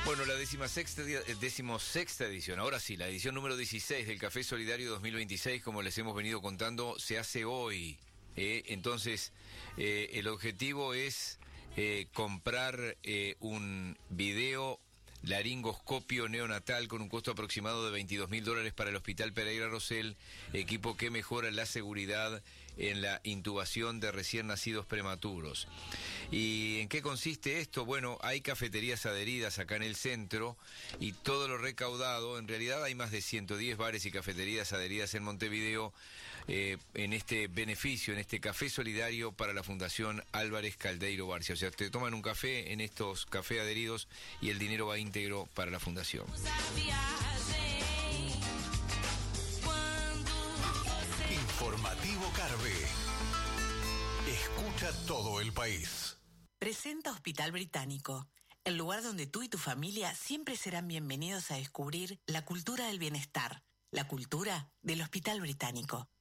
Bueno, la decimosexta edición, ahora sí, la edición número 16 del Café Solidario 2026, como les hemos venido contando, se hace hoy. Entonces, el objetivo es comprar un video laringoscopio neonatal con un costo aproximado de $22.000 para el Hospital Pereira Rosell, equipo que mejora la seguridad en la intubación de recién nacidos prematuros. ¿Y en qué consiste esto? Bueno, hay cafeterías adheridas acá en el centro y todo lo recaudado, en realidad hay más de 110 bares y cafeterías adheridas en Montevideo en este beneficio, en este café solidario para la Fundación Álvarez Caldeiro Barcia. O sea, te toman un café en estos cafés adheridos y el dinero va íntegro para la Fundación. Informativo Carve. Escucha todo el país. Presenta Hospital Británico, el lugar donde tú y tu familia siempre serán bienvenidos a descubrir la cultura del bienestar, la cultura del Hospital Británico.